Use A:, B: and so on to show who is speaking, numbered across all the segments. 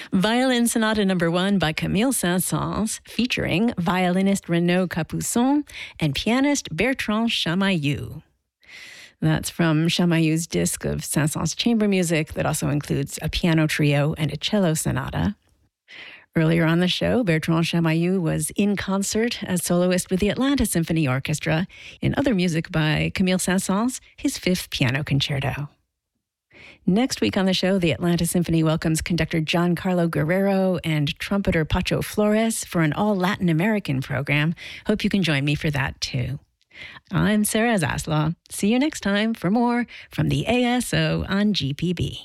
A: Violin Sonata No. 1 by Camille Saint-Saëns, featuring violinist Renaud Capuçon and pianist Bertrand Chamayou. That's from Chamayou's disc of Saint-Saëns chamber music that also includes a piano trio and a cello sonata. Earlier on the show, Bertrand Chamayou was in concert as soloist with the Atlanta Symphony Orchestra in other music by Camille Saint-Saëns, his fifth piano concerto. Next week on the show, the Atlanta Symphony welcomes conductor Giancarlo Guerrero and trumpeter Pacho Flores for an all-Latin American program. Hope you can join me for that, too. I'm Sarah Zaslaw. See you next time for more from the ASO on GPB.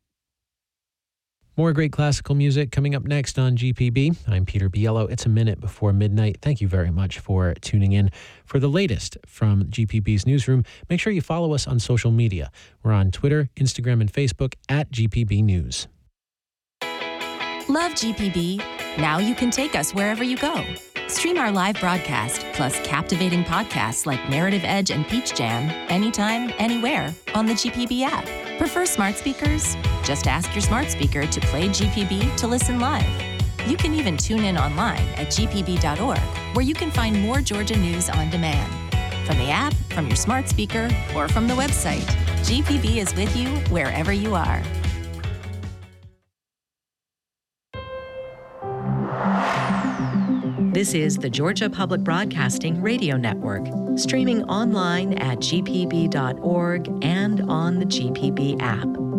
B: More great classical music coming up next on GPB. I'm Peter Biello. It's a minute before midnight. Thank you very much for tuning in. For the latest from GPB's newsroom, make sure you follow us on social media. We're on Twitter, Instagram, and Facebook at GPB News.
C: Love GPB? Now you can take us wherever you go. Stream our live broadcast, plus captivating podcasts like Narrative Edge and Peach Jam, anytime, anywhere, on the GPB app. Prefer smart speakers? Just ask your smart speaker to play GPB to listen live. You can even tune in online at gpb.org, where you can find more Georgia news on demand. From the app, from your smart speaker, or from the website, GPB is with you wherever you are.
D: This is the Georgia Public Broadcasting Radio Network, streaming online at gpb.org and on the GPB app.